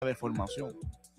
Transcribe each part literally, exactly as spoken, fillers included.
de formación.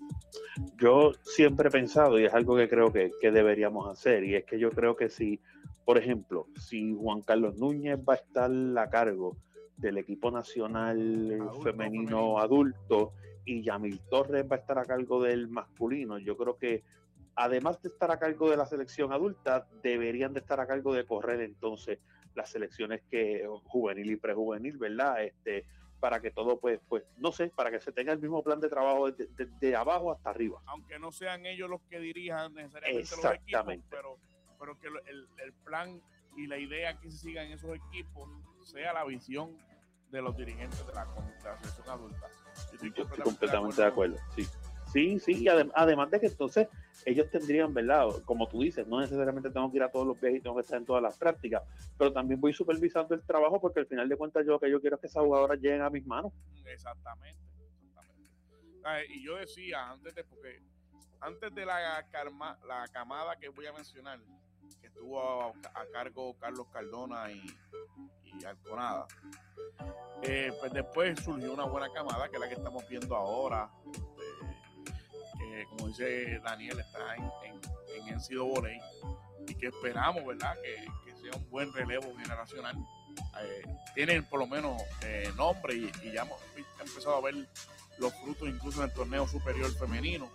Yo siempre he pensado, y es algo que creo que, que deberíamos hacer, y es que yo creo que si, por ejemplo, si Juan Carlos Núñez va a estar a cargo del equipo nacional Adulto, femenino, femenino adulto, y Yamil Torres va a estar a cargo del masculino, yo creo que además de estar a cargo de la selección adulta, deberían de estar a cargo de correr entonces las selecciones que juvenil y prejuvenil, ¿verdad? Este, para que todo, pues, pues, no sé, para que se tenga el mismo plan de trabajo de, de, de abajo hasta arriba. Aunque no sean ellos los que dirijan necesariamente los equipos, pero, pero que el, el plan y la idea que se siga en esos equipos sea la visión de los dirigentes de la, de la selección adulta. Yo estoy completamente, estoy completamente de acuerdo, de acuerdo. Sí. Sí, sí, y adem además de que entonces ellos tendrían, ¿verdad? Como tú dices, no necesariamente tengo que ir a todos los viajes y tengo que estar en todas las prácticas, pero también voy supervisando el trabajo porque al final de cuentas yo lo que yo quiero es que esas jugadoras lleguen a mis manos. Exactamente, exactamente. Eh, y yo decía antes de, porque antes de la, karma, la camada que voy a mencionar, que estuvo a, a cargo Carlos Cardona y, y Alconada, eh, pues después surgió una buena camada que es la que estamos viendo ahora. Que, como dice Daniel, está en, en, en N C A A y que esperamos, ¿verdad? Que, que sea un buen relevo generacional. Eh, tienen por lo menos eh, nombre y, y ya hemos empezado a ver los frutos incluso en el torneo superior femenino.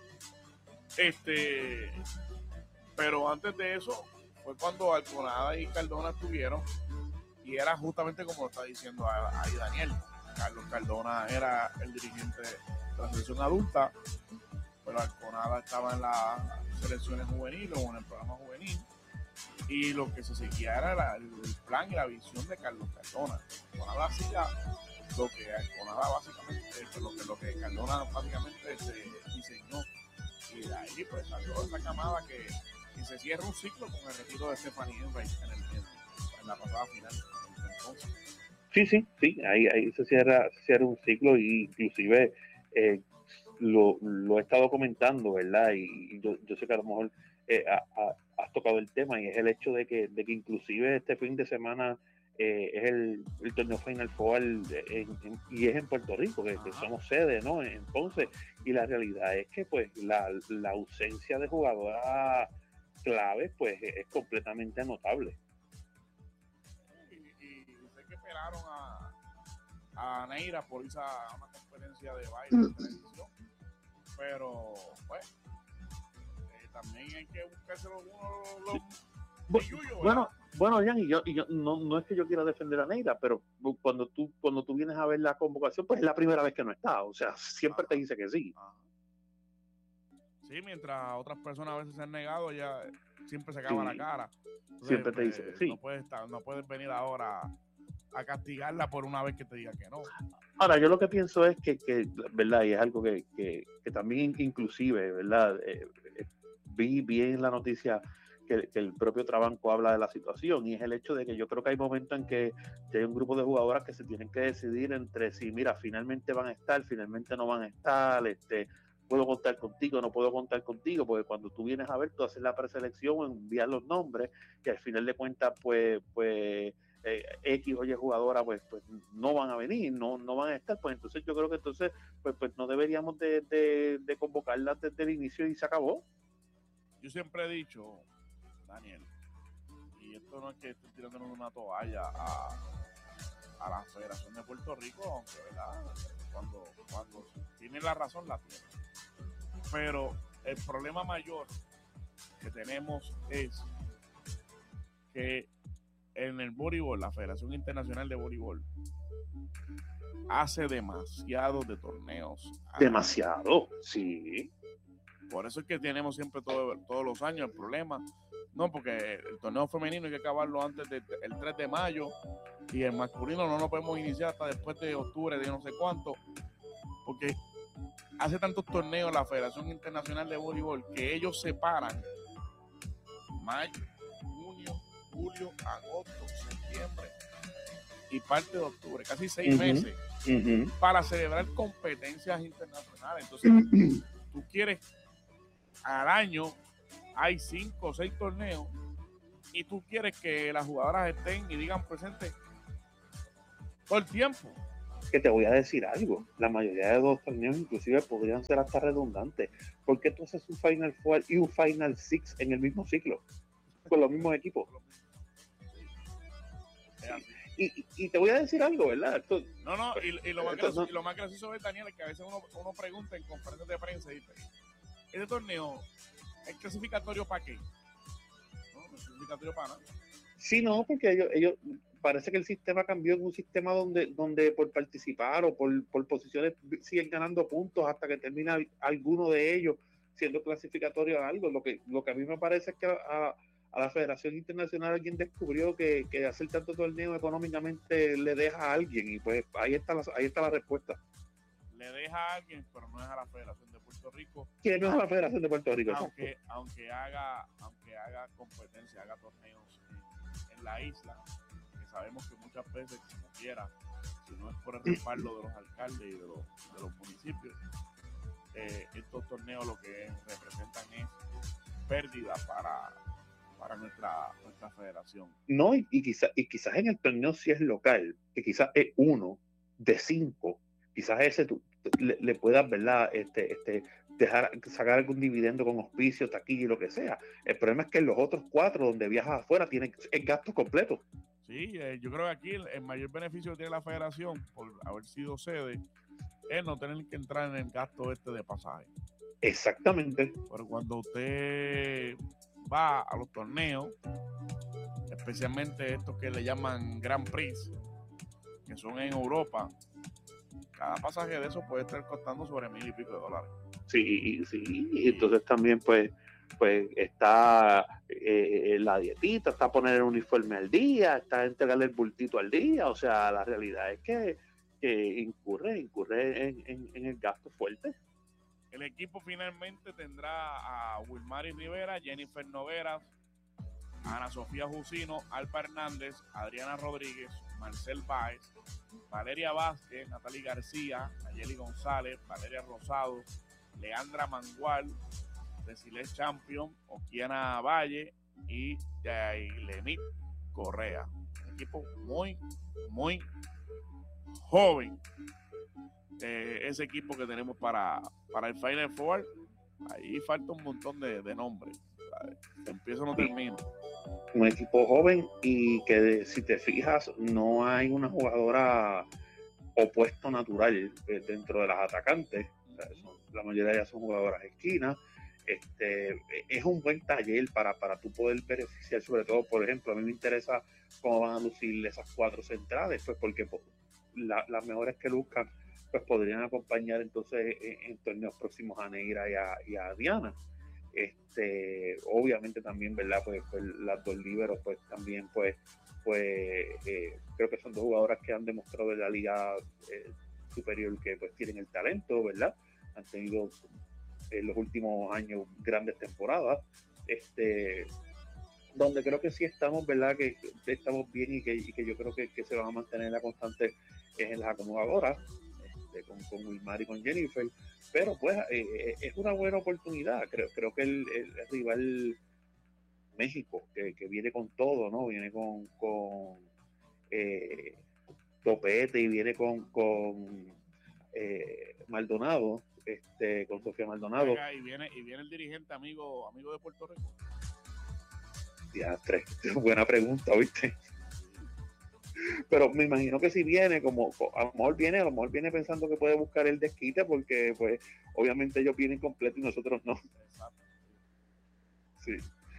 Este, pero antes de eso fue cuando Alconada y Cardona estuvieron y era justamente como lo está diciendo ahí Daniel. Carlos Cardona era el dirigente de la selección adulta, pero Alconada estaba en las selecciones juveniles o en el programa juvenil y lo que se seguía era la, el plan y la visión de Carlos Cardona. Alconada hacía lo que Alconada básicamente, lo que, lo que Cardona básicamente se diseñó y de ahí pues salió esa camada que y se cierra un ciclo con el retiro de Stephanie Henry en, el, en, en la pasada final. Entonces, sí, sí, sí, ahí, ahí se cierra, se cierra un ciclo y inclusive eh, Lo, lo he estado comentando, ¿verdad? Y, y yo, yo sé que a lo mejor eh, a, a, has tocado el tema y es el hecho de que, de que inclusive este fin de semana eh, es el, el torneo Final Four en, en, y es en Puerto Rico, que, que somos sede, ¿no? En Ponce. Y la realidad es que pues la, la ausencia de jugadoras claves pues es completamente notable. Y, y sé que esperaron a a Neira por irse a una conferencia de baile de televisión, pero pues eh, también hay que buscarse los unos los sí. Yuyo, bueno, bueno, Jan, y yo, y yo no, no es que yo quiera defender a Neira, pero cuando tú cuando tú vienes a ver la convocación, pues es la primera vez que no está, o sea, siempre ajá, te dice que sí. Ajá. Sí, mientras otras personas a veces se han negado, ya siempre se acaba sí, la cara. Entonces, siempre te pues, dice que sí. No puedes estar, no puedes venir ahora a castigarla por una vez que te diga que no. Ahora, yo lo que pienso es que, que ¿verdad? Y es algo que, que, que también inclusive, ¿verdad? Eh, eh, vi bien en la noticia que, que el propio Trabanco habla de la situación y es el hecho de que yo creo que hay momentos en que, que hay un grupo de jugadoras que se tienen que decidir entre si, mira, finalmente van a estar, finalmente no van a estar, este, puedo contar contigo, no puedo contar contigo, porque cuando tú vienes a ver, tú haces la preselección, envías los nombres y al final de cuentas, pues, pues, Eh, X o Y jugadora pues, pues no van a venir, no, no van a estar, pues entonces yo creo que entonces pues, pues no deberíamos de, de, de convocarlas desde el inicio y se acabó. Yo siempre he dicho, Daniel, y esto no es que esté tirándonos una toalla a, a la Federación de Puerto Rico, aunque ¿verdad? Cuando, cuando tiene la razón la tiene, pero el problema mayor que tenemos es que en el voleibol, la Federación Internacional de Voleibol hace demasiado de torneos. Demasiado, sí. Por eso es que tenemos siempre todo, todos los años el problema. No, porque el torneo femenino hay que acabarlo antes del de, tres de mayo y el masculino no lo podemos iniciar hasta después de octubre de no sé cuánto, porque hace tantos torneos la Federación Internacional de Voleibol que ellos separan mayo, junio, julio, agosto, septiembre y parte de octubre, casi seis uh-huh, meses uh-huh. para celebrar competencias internacionales. Entonces, uh-huh. tú quieres, al año hay cinco o seis torneos y tú quieres que las jugadoras estén y digan presentes todo el tiempo. que te voy a decir algo, la mayoría de los torneos inclusive podrían ser hasta redundantes, porque tú haces un Final Four y un Final Six en el mismo ciclo, con los mismos equipos. Y, y, y te voy a decir algo, ¿verdad? Esto, no, no, y, y, lo más esto, gracioso, no. y lo más gracioso es, Daniel, es que a veces uno, uno pregunta en conferencias de prensa y dice, ¿este torneo es clasificatorio para qué? No, no es clasificatorio para nada. Sí, no, porque ellos, ellos parece que el sistema cambió en un sistema donde, donde por participar o por, por posiciones siguen ganando puntos hasta que termina alguno de ellos siendo clasificatorio a algo. Lo que, lo que a mí me parece es que a, a la Federación Internacional alguien descubrió que, que hacer tanto torneo económicamente le deja a alguien, y pues ahí está la, ahí está la respuesta. Le deja a alguien, pero no es a la Federación de Puerto Rico. Que no es a la Federación de Puerto Rico. Aunque, aunque, haga, aunque haga competencia, haga torneos en, en la isla, que sabemos que muchas veces, como quiera, si no es por el respaldo de los alcaldes y de los, de los municipios, eh, estos torneos lo que representan es pérdida para, para nuestra, nuestra federación. No, y, y, quizás, y quizás en el torneo si es local, que quizás es uno de cinco, quizás ese tú, le, le puedas, ¿verdad? Este, este, dejar, sacar algún dividendo con auspicio, taquilla y lo que sea. El problema es que los otros cuatro donde viajas afuera tienen el gasto completo. Sí, eh, yo creo que aquí el, el mayor beneficio que tiene la federación por haber sido sede es no tener que entrar en el gasto este de pasaje. Exactamente. Pero cuando usted va a los torneos, especialmente estos que le llaman Grand Prix, que son en Europa, cada pasaje de eso puede estar costando sobre mil y pico de dólares. Sí, sí, y entonces también pues, pues está eh, la dietita, está poner el uniforme al día, está entregarle el bultito al día, o sea, la realidad es que, que incurre, incurre en, en, en el gasto fuerte. El equipo finalmente tendrá a Wilmary Rivera, Jennifer Nogueras, Ana Sofía Jusino, Alba Hernández, Adriana Rodríguez, Marcel Báez, Valeria Vázquez, Natalie García, Nayeli González, Valeria Rosado, Leandra Mangual, Ceciles Champion, Okiana Valle y Yailenit Correa. Un equipo muy, muy joven. Eh, ese equipo que tenemos para, para el Final Four, ahí falta un montón de, de nombres. Empiezo no termino. Un equipo joven y que si te fijas no hay una jugadora opuesto natural dentro de las atacantes. O sea, son, la mayoría de ellas son jugadoras esquinas. Este, es un buen taller para, para tú poder beneficiar, sobre todo, por ejemplo, a mí me interesa cómo van a lucir esas cuatro centrales, pues porque pues, la, las mejores que luzcan pues podrían acompañar entonces en, en torneos próximos a Neira y a, y a Diana. Este, obviamente también, ¿verdad? Pues, pues las dos líberos, pues también, pues, pues eh, creo que son dos jugadoras que han demostrado en la liga eh, superior que pues tienen el talento, ¿verdad? Han tenido en los últimos años grandes temporadas, este, donde creo que sí estamos, ¿verdad? Que, que estamos bien y que, y que yo creo que, que se van a mantener la constante es en las acomodadoras, este, con, con Wilmar y con Jennifer. Pero pues eh, es una buena oportunidad. Creo, creo que el, el rival México, que, que viene con todo, ¿no? Viene con, con eh, Topete y viene con, con eh, Maldonado, este, con Sofía Maldonado. Venga, y viene, y viene el dirigente amigo, amigo de Puerto Rico. Diastre, buena pregunta, ¿viste? Pero me imagino que si viene, como a lo mejor viene, a lo mejor viene pensando que puede buscar el desquite, porque pues obviamente ellos vienen completos y nosotros no. Exacto. Sí.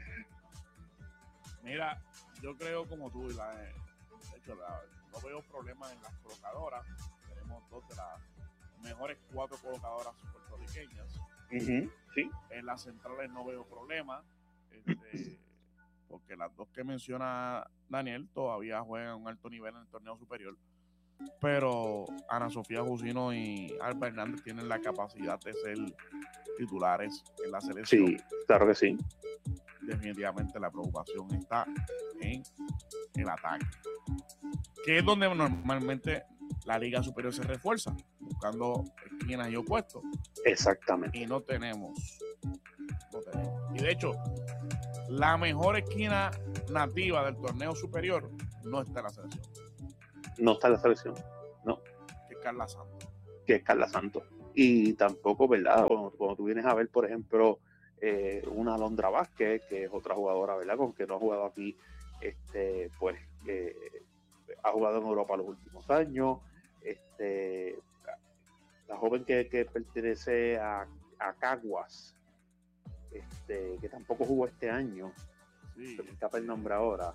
Mira, yo creo como tú, la, de hecho, la, no veo problemas en las colocadoras. Tenemos dos de las mejores cuatro colocadoras puertorriqueñas. Uh-huh, sí. En las centrales no veo problemas. Este, porque las dos que menciona Daniel todavía juegan a un alto nivel en el torneo superior, pero Ana Sofía Jusino y Alba Hernández tienen la capacidad de ser titulares en la selección. Sí, claro que sí. Definitivamente la preocupación está en el ataque, que es donde normalmente la liga superior se refuerza, buscando esquinas y opuestos. Exactamente. Y no tenemos, no tenemos. Y de hecho, la mejor esquina nativa del torneo superior no está en la selección. No está en la selección, no. Que Carla Santos. Que es Carla Santos. Y tampoco, ¿verdad? Cuando, cuando tú vienes a ver, por ejemplo, eh, una Alondra Vázquez, que es otra jugadora, ¿verdad? Con que no ha jugado aquí, este, pues, eh, ha jugado en Europa los últimos años. Este, la joven que, que pertenece a, a Caguas, este, que tampoco jugó este año. Sí, se me escapa el nombre ahora.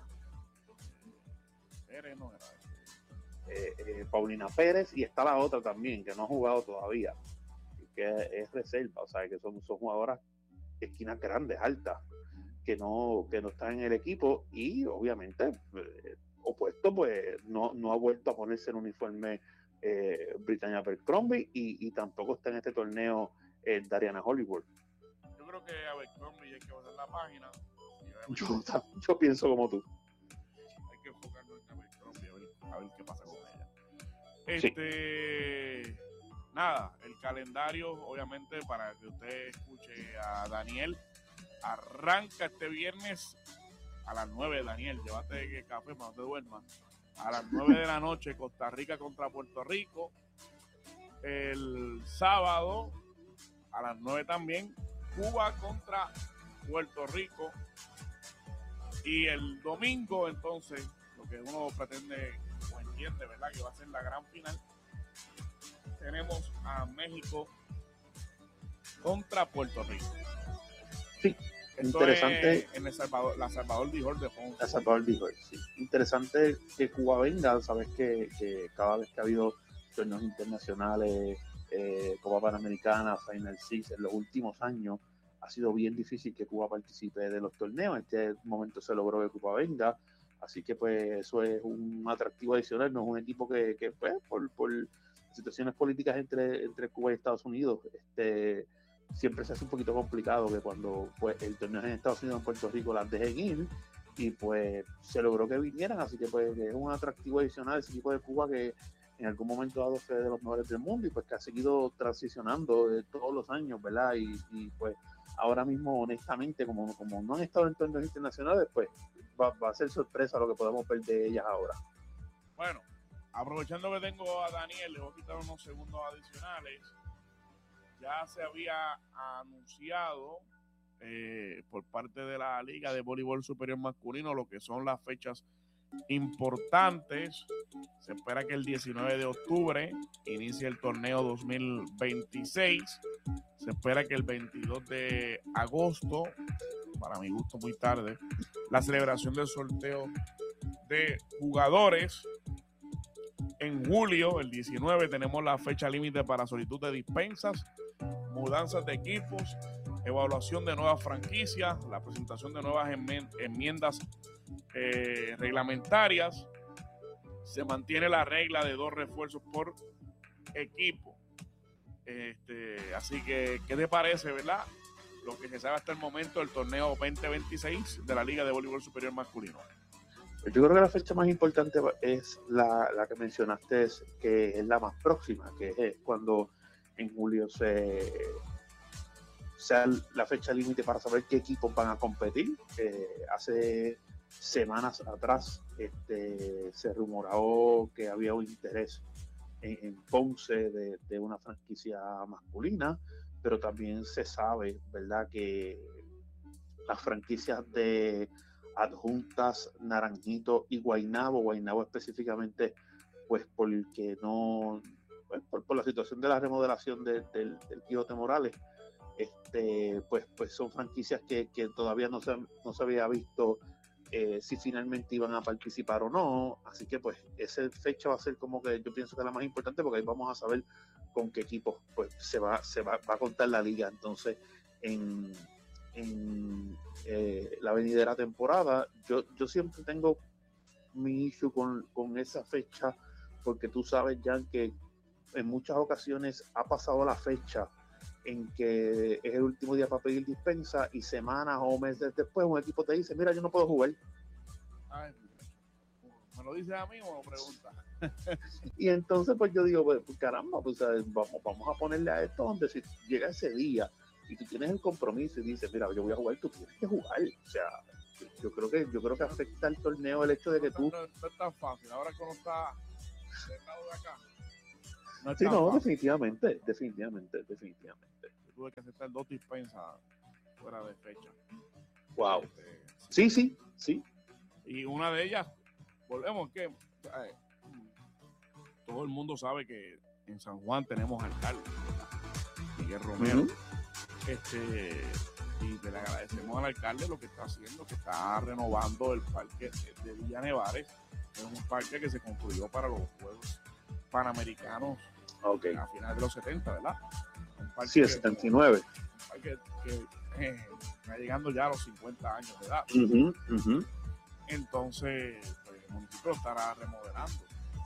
Pérez no era. Eh, eh, Paulina Pérez, y está la otra también, que no ha jugado todavía, que es reserva, o sea, que son, son jugadoras de esquinas grandes, altas, que no, que no están en el equipo, y obviamente, eh, opuesto, pues no, no ha vuelto a ponerse el uniforme eh, Britannia Abercrombie, y, y tampoco está en este torneo eh, Dariana Hollywood. Yo creo que Abercrombie hay que poner la página. Yo, yo pienso como tú. Hay que enfocarnos en Abercrombie, a ver, a ver qué pasa con ella. Este, sí. Nada, el calendario, obviamente, para que usted escuche a Daniel, arranca este viernes a las nueve, Daniel, llévate el café para no te duermas. A las nueve de la noche, Costa Rica contra Puerto Rico. El sábado, a las nueve también, Cuba contra Puerto Rico. Y el domingo, entonces, lo que uno pretende o entiende, ¿verdad?, que va a ser la gran final, tenemos a México contra Puerto Rico. Sí, esto interesante. En El Salvador, la Salvador Dijol de Ponce. La Salvador Dijol, sí. Interesante que Cuba venga, sabes que, que cada vez que ha habido torneos internacionales, eh, Copa Panamericana, Final Six, en los últimos años, ha sido bien difícil que Cuba participe de los torneos. En este momento se logró que Cuba venga, así que pues eso es un atractivo adicional. No es un equipo que, que pues, por, por situaciones políticas entre, entre Cuba y Estados Unidos, este, siempre se hace un poquito complicado que cuando pues, el torneo es en Estados Unidos, en Puerto Rico, las dejen ir, y pues se logró que vinieran, así que pues es un atractivo adicional ese equipo de Cuba que en algún momento ha dado fe de los mejores del mundo, y pues que ha seguido transicionando de todos los años, ¿verdad? Y, y pues ahora mismo, honestamente, como, como no han estado en torneos internacionales, pues va, va a ser sorpresa lo que podemos ver de ellas ahora. Bueno, aprovechando que tengo a Daniel, le voy a quitar unos segundos adicionales. Ya se había anunciado eh, por parte de la Liga de Voleibol Superior Masculino lo que son las fechas importantes. Se espera que el diecinueve de octubre inicie el torneo dos mil veintiséis. Se espera que el veintidós de agosto, para mi gusto muy tarde, la celebración del sorteo de jugadores. En julio, el diecinueve, tenemos la fecha límite para solicitud de dispensas, mudanzas de equipos, evaluación de nuevas franquicias, la presentación de nuevas enmiendas eh, reglamentarias. Se mantiene la regla de dos refuerzos por equipo. Este, así que, ¿qué te parece, verdad? Lo que se sabe hasta el momento del torneo veinte veintiséis de la Liga de Voleibol Superior Masculino. Yo creo que la fecha más importante es la, la que mencionaste, que es la más próxima, que es cuando en julio se sea la fecha límite para saber qué equipos van a competir. Eh, hace semanas atrás este, se rumoró que había un interés en, en Ponce de, de una franquicia masculina, pero también se sabe, ¿verdad?, que las franquicias de Adjuntas, Naranjito y Guaynabo, Guaynabo específicamente, pues porque no, pues por, por la situación de la remodelación de, de, del Quijote Morales, este, pues, pues son franquicias que, que todavía no se, no se había visto eh, si finalmente iban a participar o no, así que pues esa fecha va a ser como que yo pienso que es la más importante, porque ahí vamos a saber con qué equipos pues se va, se va, va a contar la liga. Entonces en en eh, la venidera temporada, yo, yo siempre tengo mi issue con, con esa fecha, porque tú sabes, Jan, que en muchas ocasiones ha pasado la fecha en que es el último día para pedir dispensa, y semanas o meses después un equipo te dice, mira, yo no puedo jugar. Ay, ¿me lo dices a mí o me lo preguntas? Y entonces pues yo digo, pues caramba, pues vamos, vamos a ponerle a esto donde si llega ese día y tú tienes el compromiso y dices, mira, yo voy a jugar, tú tienes que jugar. O sea, yo creo que yo creo que afecta al torneo el hecho de que tú... No, no es tan fácil, ahora que uno está del lado de acá. No es Sí, tan no, fácil. definitivamente, definitivamente, definitivamente. Yo tuve que aceptar dos dispensas fuera de fecha. Wow. Este, Sí, sí, sí. Y una de ellas, volvemos que eh, todo el mundo sabe que en San Juan tenemos alcalde, Miguel Romero. Uh-huh. Este, y le agradecemos al alcalde lo que está haciendo, que está renovando el parque de Villa Nevares. Es un parque que se construyó para los Juegos Panamericanos Okay. a finales de los setenta, ¿verdad? Un parque Sí, el que, setenta y nueve. Un parque que eh, está llegando ya a los cincuenta años de edad. Uh-huh, uh-huh. Entonces, pues, el municipio lo estará remodelando.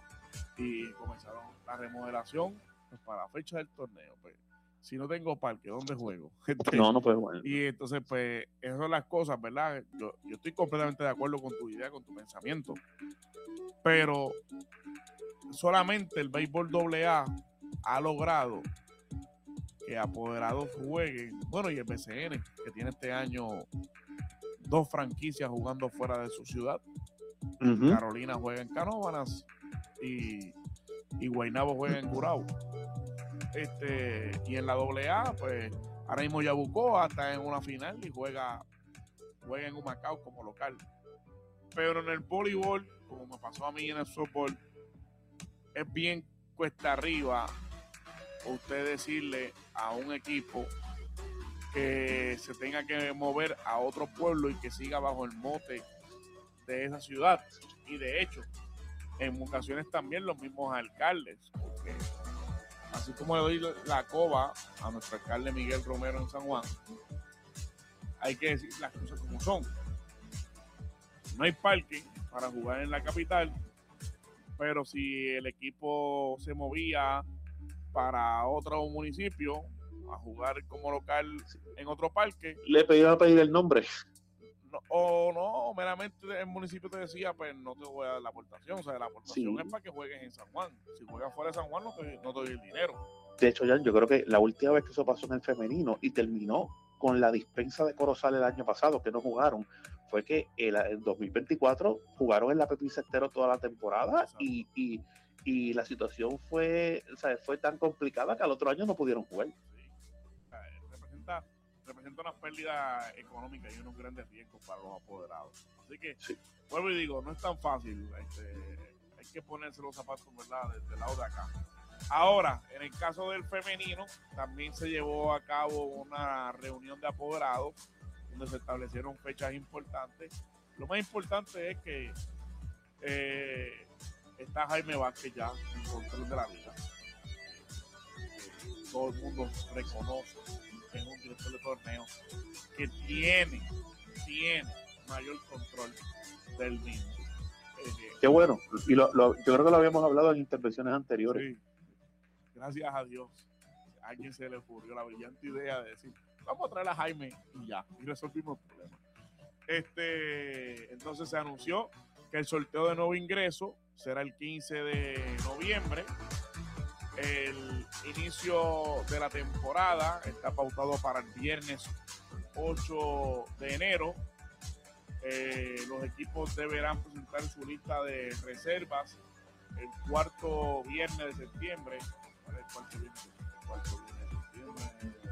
Y comenzaron la remodelación pues, para la fecha del torneo. Pues, si no tengo parque, ¿dónde juego? Este, No, no puede jugar. Y entonces, pues, esas son las cosas, ¿verdad? Yo, yo estoy completamente de acuerdo con tu idea, con tu pensamiento. Pero solamente el béisbol doble A ha logrado que apoderados jueguen, bueno, y el B C N, que tiene este año dos franquicias jugando fuera de su ciudad. Uh-huh. Carolina juega en Canóvanas y, y Guaynabo juega en Curao. Este, y en la doble A, pues ahora mismo Yabucoa está en una final y juega, juega en Humacao como local. Pero en el voleibol, como me pasó a mí en el softball, es bien cuesta arriba usted decirle a un equipo que se tenga que mover a otro pueblo y que siga bajo el mote de esa ciudad. Y de hecho, en ocasiones también los mismos alcaldes, porque así como le doy la coba a nuestro alcalde Miguel Romero en San Juan, hay que decir las cosas como son. No hay parking para jugar en la capital, pero si el equipo se movía para otro municipio a jugar como local en otro parque, le pedían a pedir el nombre. No, o no, meramente el municipio te decía, pues no te voy a dar la aportación. O sea, la aportación sí. es para que juegues en San Juan. Si juegas fuera de San Juan, no te, no te doy el dinero. De hecho, Jan, yo creo que la última vez que eso pasó en el femenino y terminó con la dispensa de Corozal el año pasado, que no jugaron, fue que el, el dos mil veinticuatro jugaron en la Pepín Cestero toda la temporada y, y, y la situación fue, o sea, fue tan complicada que al otro año no pudieron jugar. Sí. O sea, representa, representa una pérdida económica y unos grandes riesgos para los apoderados. Así que, sí. vuelvo y digo, no es tan fácil. Este, hay que ponerse los zapatos, ¿verdad?, desde el lado de acá. Ahora, en el caso del femenino, también se llevó a cabo una reunión de apoderados donde se establecieron fechas importantes. Lo más importante es que eh, está Jaime Vázquez ya en control de la liga. Eh, todo el mundo reconoce que es un director de torneo que tiene, tiene mayor control del mismo. Eh, Qué bueno. Y lo, lo, yo creo que lo habíamos hablado en intervenciones anteriores. Sí. Gracias a Dios, a alguien se le ocurrió la brillante idea de decir, vamos a traer a Jaime y ya, y resolvimos el problema. Este, entonces se anunció que el sorteo de nuevo ingreso será el quince de noviembre. El inicio de la temporada está pautado para el viernes ocho de enero. Eh, los equipos deberán presentar su lista de reservas el cuarto viernes de septiembre. El cuarto viernes, el cuarto viernes de septiembre.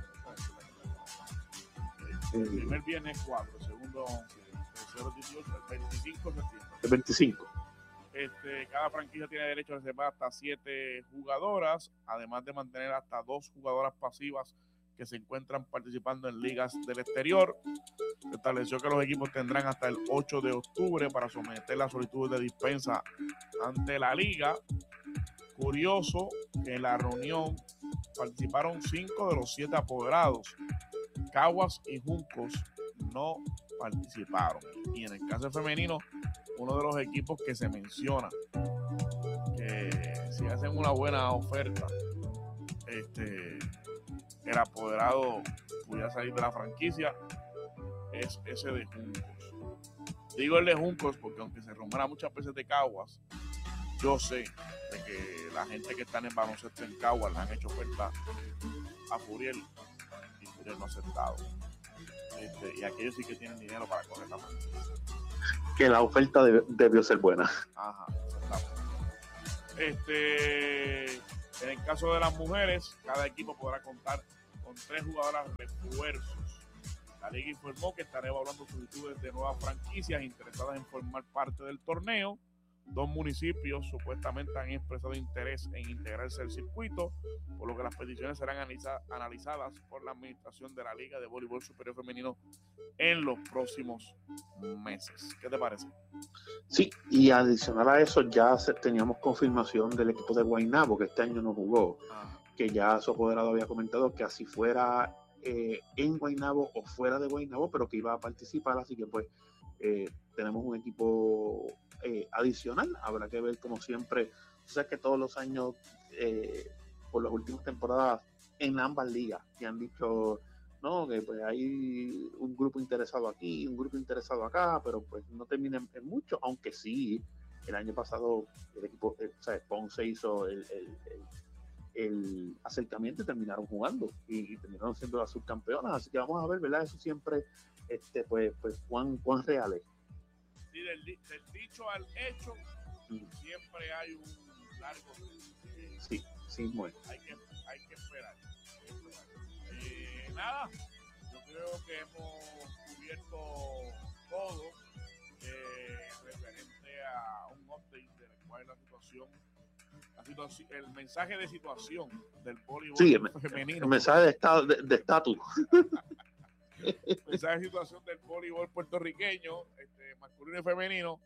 El primer viernes cuatro, el segundo once, el tercero dieciocho, el veinticinco de septiembre. El veinticinco. Este, cada franquicia tiene derecho a reservar hasta siete jugadoras, además de mantener hasta dos jugadoras pasivas que se encuentran participando en ligas del exterior. Se estableció que los equipos tendrán hasta el ocho de octubre para someter las solicitudes de dispensa ante la liga. Curioso que en la reunión participaron cinco de los siete apoderados. Caguas y Juncos no participaron. Y en el caso femenino, uno de los equipos que se menciona que si hacen una buena oferta, este, el apoderado pudiera salir de la franquicia, es ese de Juncos. Digo el de Juncos porque aunque se rumora muchas veces de Caguas, yo sé de que la gente que está en el baloncesto en Caguas le han hecho oferta a Furiel y Furiel no ha aceptado. Este, y aquellos sí que tienen dinero para correr la franquicia. Que la oferta de, debió ser buena. Ajá, exactamente. Este, En el caso de las mujeres, cada equipo podrá contar con tres jugadoras refuerzos. La liga informó que estará evaluando solicitudes de nuevas franquicias interesadas en formar parte del torneo. Dos municipios supuestamente han expresado interés en integrarse al circuito, por lo que las peticiones serán analiza- analizadas por la administración de la Liga de Voleibol Superior Femenino en los próximos meses. ¿Qué te parece? Sí, y adicional a eso ya se, teníamos confirmación del equipo de Guaynabo, que este año no jugó, ah. que ya su apoderado había comentado que así fuera eh, en Guaynabo o fuera de Guaynabo, pero que iba a participar, así que pues eh, tenemos un equipo eh, adicional. Habrá que ver, como siempre, o sea que todos los años, eh, por las últimas temporadas en ambas ligas, que han dicho no, que pues hay un grupo interesado aquí, un grupo interesado acá, pero pues no terminan en mucho, aunque sí, el año pasado el equipo, eh, o sea, Ponce hizo el, el, el, el acercamiento y terminaron jugando y, y terminaron siendo las subcampeonas, así que vamos a ver, ¿verdad? Eso siempre, este, pues, pues cuán, cuán real es. Sí, del, del dicho al hecho, mm. siempre hay un largo. Eh, sí, sí, muy. Hay que, hay que esperar. Eh, nada, yo creo que hemos cubierto todo eh, referente a un update de cuál es la situación, la situación, el mensaje de situación del voleibol sí, el, femenino. El mensaje de estatus. De, de estatus. El mensaje de situación del voleibol puertorriqueño, este, masculino y femenino.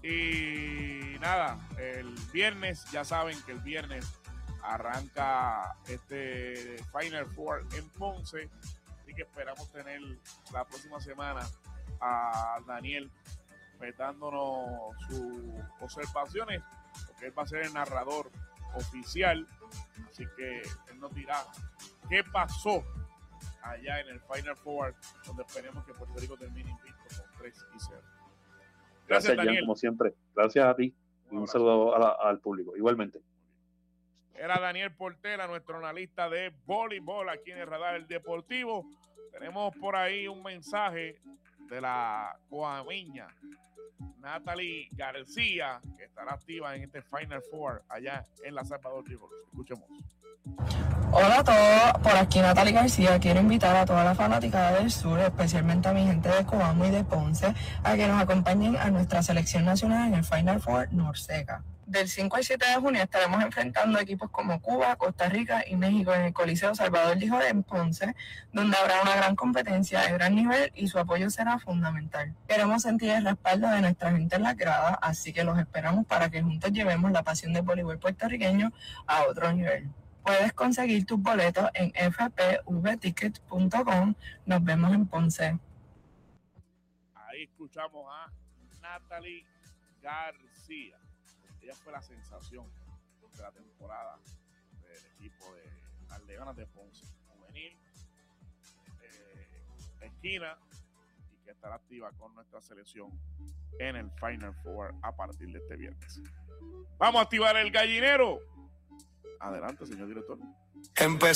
Y nada, el viernes, ya saben que el viernes arranca este Final Four en Ponce, así que esperamos tener la próxima semana a Daniel pues, dándonos sus observaciones, porque él va a ser el narrador oficial, así que él nos dirá qué pasó allá en el Final Four, donde esperemos que Puerto Rico termine invicto con tres y cero. Gracias, Gracias Daniel, Jan, como siempre. Gracias a ti y un, un saludo a la, al público, igualmente. Era Daniel Portela, nuestro analista de voleibol aquí en el Radar Deportivo. Tenemos por ahí un mensaje de la coameña Natalie García, que estará activa en este Final Four allá en la Salvador River. Escuchemos. Hola a todos, por aquí Natalie García. Quiero invitar a toda la fanaticada del sur, especialmente a mi gente de Coamo y de Ponce, a que nos acompañen a nuestra selección nacional en el Final Four Norseca. Del cinco al siete de junio estaremos enfrentando equipos como Cuba, Costa Rica y México en el Coliseo Salvador Dijo en Ponce, donde habrá una gran competencia de gran nivel y su apoyo será fundamental. Queremos sentir el respaldo de nuestra gente en la grada, así que los esperamos para que juntos llevemos la pasión del voleibol puertorriqueño a otro nivel. Puedes conseguir tus boletos en f p v tickets punto com. Nos vemos en Ponce. Ahí escuchamos a Natalie García. Ella fue la sensación de la temporada del equipo de las Leonas de Ponce, juvenil, eh, esquina, y que estará activa con nuestra selección en el Final Four a partir de este viernes. Vamos a activar el gallinero. Adelante, señor director. Empezó.